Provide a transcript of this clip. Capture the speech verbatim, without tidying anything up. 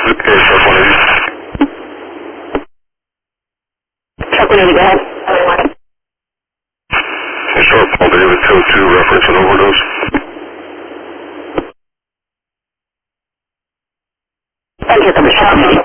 Okay, Truck one eighty. Truck one eighty, go ahead. Hey, Sharp, Paul David, code two, reference an overdose. Enter, Commissioner.